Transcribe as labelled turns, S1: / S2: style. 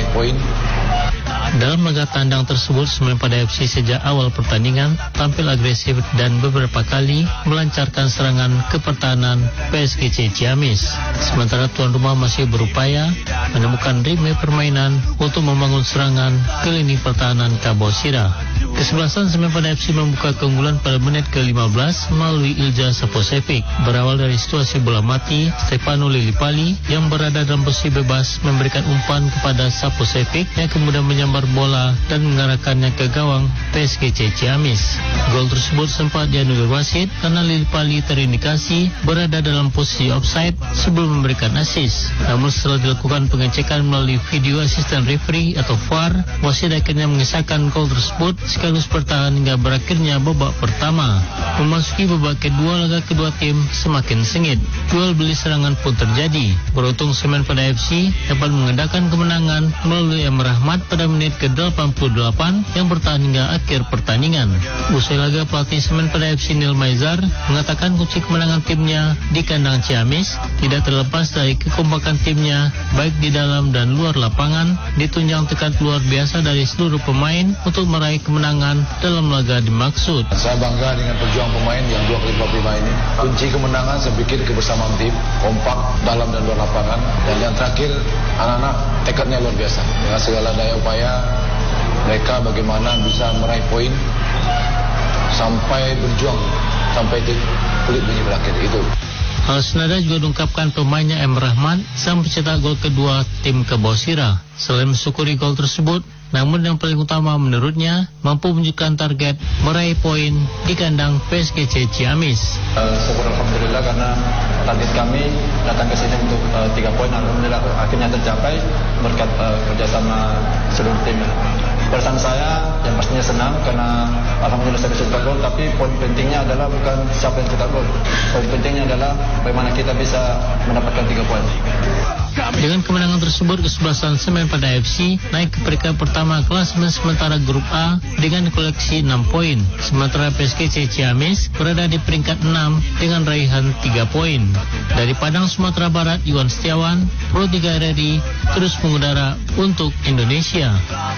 S1: poin.
S2: Dalam laga tandang tersebut, Semen Padang FC sejak awal pertandingan tampil agresif dan beberapa kali melancarkan serangan ke pertahanan PSGC Ciamis. Sementara tuan rumah masih berupaya menemukan ritme permainan untuk membangun serangan ke lini pertahanan Kabosira. Kesebelasan Semen Padang FC membuka keunggulan pada menit ke-15 melalui Ilja Saposevic. Berawal dari situasi bola mati, Stefano Lillipali yang berada dalam posisi bebas memberikan umpan kepada Saposevic yang kemudian menyambar bola dan mengarahkannya ke gawang PSGC Ciamis. Gol tersebut sempat dianulir wasit karena Lillipali terindikasi berada dalam posisi offside sebelum memberikan assist. Namun setelah dilakukan pengecekan melalui video asisten referee atau VAR, wasit akhirnya mengesahkan gol tersebut sekaligus bertahan hingga berakhirnya babak pertama. Memasuki babak kedua, laga kedua tim semakin sengit. Jual beli serangan pun terjadi. Beruntung Semen Padang FC dapat mengedakan kemenangan melalui M. Rahmat pada menit ke-88 yang bertahan hingga akhir pertandingan. Usai laga, pelatih Semen Padang FC Nil Maizar mengatakan kunci kemenangan timnya di kandang Ciamis tidak terlepas dari kekompakan timnya baik di dalam dan luar lapangan, ditunjang tekad luar biasa dari seluruh pemain untuk meraih kemenangan dalam laga dimaksud.
S1: Saya bangga dengan perjuangan pemain yang 25 ini. Kunci kemenangan saya pikir kebersamaan tim, kompak dalam dan luar lapangan, dan yang terakhir anak-anak tekadnya luar biasa. Dengan segala daya upaya mereka bagaimana bisa meraih poin sampai berjuang sampai kulit bunyi berakhir itu.
S2: Hal senada juga diungkapkan pemainnya M. Rahman sang pencetak gol kedua tim Kabosira. Selain mensyukuri gol tersebut, namun yang paling utama menurutnya mampu menunjukkan target meraih poin di kandang PSGC Ciamis.
S3: Syukur alhamdulillah karena target kami datang ke sini untuk 3 poin, alhamdulillah akhirnya tercapai berkat kerjasama seluruh tim. Perasaan saya yang pastinya senang karena alhamdulillah saya bisa cetak gol, tapi poin pentingnya adalah bukan siapa yang cetak gol. Poin pentingnya adalah bagaimana kita bisa mendapatkan 3 poin.
S2: Dengan kemenangan tersebut, kesebelasan Semen Padang FC naik ke peringkat pertama klasemen sementara grup A dengan koleksi 6 poin. Sementara PSGC Ciamis berada di peringkat 6 dengan raihan 3 poin. Dari Padang, Sumatera Barat, Iwan Setiawan, Pro 3 RRI terus mengudara untuk Indonesia.